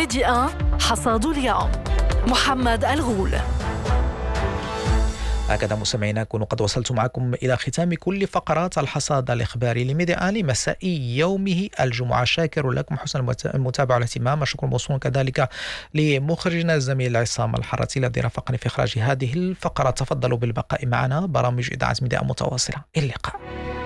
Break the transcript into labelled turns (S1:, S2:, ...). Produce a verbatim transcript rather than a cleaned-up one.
S1: ميدي واحد حصاد اليوم محمد الغول.
S2: هكذا مستمعينا نكون قد وصلت معكم إلى ختام كل فقرات الحصاد الإخباري لميدي واحد لمساء يومه الجمعة. شاكر لكم حسن المتابعة والاهتمام. الشكر موصول كذلك لمخرجنا الزميل عصام الحراتي الذي رافقني في إخراج هذه الفقرة. تفضلوا بالبقاء معنا، برامج إذاعة ميدي واحد متواصلة. إلى اللقاء.